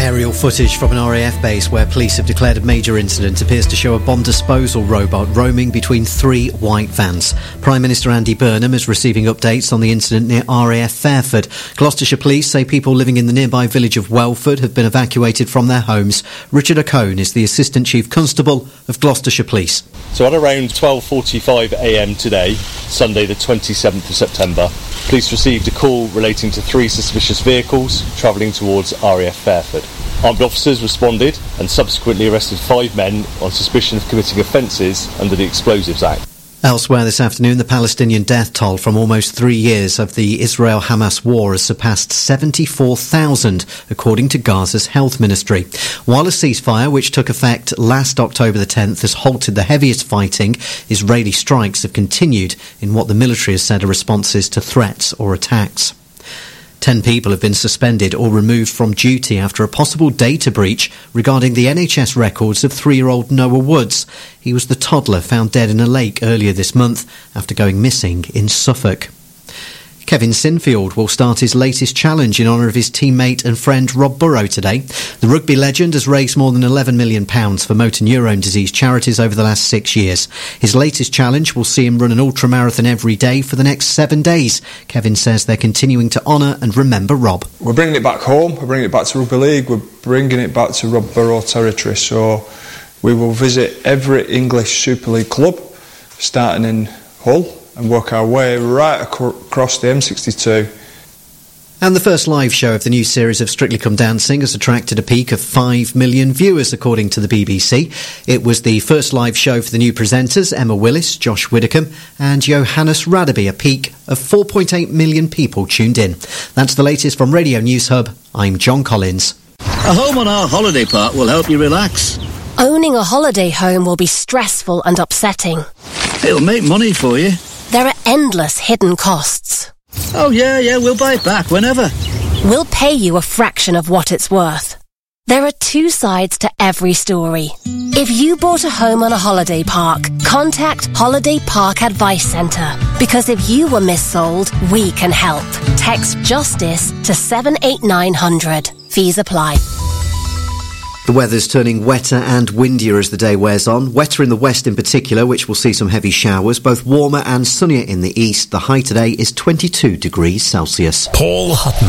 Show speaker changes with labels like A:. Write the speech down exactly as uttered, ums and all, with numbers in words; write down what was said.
A: Aerial footage from an R A F base where police have declared a major incident appears to show a bomb disposal robot roaming between three white vans. Prime Minister Andy Burnham is receiving updates on the incident near R A F Fairford. Gloucestershire police say people living in the nearby village of Welford have been evacuated from their homes. Richard O'Cone is the Assistant Chief Constable of Gloucestershire Police.
B: So at around twelve forty-five a m today, Sunday the twenty-seventh of September, police received a call relating to three suspicious vehicles travelling towards R A F Fairford. Armed officers responded and subsequently arrested five men on suspicion of committing offences under the Explosives Act.
A: Elsewhere this afternoon, the Palestinian death toll from almost three years of the Israel-Hamas war has surpassed seventy-four thousand, according to Gaza's health ministry. While a ceasefire, which took effect last October the tenth, has halted the heaviest fighting, Israeli strikes have continued in what the military has said are responses to threats or attacks. Ten people have been suspended or removed from duty after a possible data breach regarding the N H S records of three-year-old Noah Woods. He was the toddler found dead in a lake earlier this month after going missing in Suffolk. Kevin Sinfield will start his latest challenge in honour of his teammate and friend Rob Burrow today. The rugby legend has raised more than eleven million pounds for motor neurone disease charities over the last six years. His latest challenge will see him run an ultramarathon every day for the next seven days. Kevin says they're continuing to honour and remember Rob.
C: We're bringing it back home, we're bringing it back to Rugby League, we're bringing it back to Rob Burrow territory. So we will visit every English Super League club, starting in Hull, and work our way right ac- across the M sixty-two.
A: And the first live show of the new series of Strictly Come Dancing has attracted a peak of five million viewers, according to the B B C. It was the first live show for the new presenters, Emma Willis, Josh Widdicombe and Johannes Radaby. A peak of four point eight million people tuned in. That's the latest from Radio News Hub. I'm John Collins.
D: A home on our holiday park will help you relax.
E: Owning a holiday home will be stressful and upsetting.
D: It'll make money for you.
E: There are endless hidden costs.
D: Oh, yeah, yeah, we'll buy it back whenever.
E: We'll pay you a fraction of what it's worth. There are two sides to every story. If you bought a home on a holiday park, contact Holiday Park Advice Centre. Because if you were missold, we can help. Text JUSTICE to seven eight nine hundred. Fees apply.
A: The weather's turning wetter and windier as the day wears on. Wetter in the west in particular, which will see some heavy showers. Both warmer and sunnier in the east. The high today is twenty-two degrees Celsius.
F: Paul Hutton.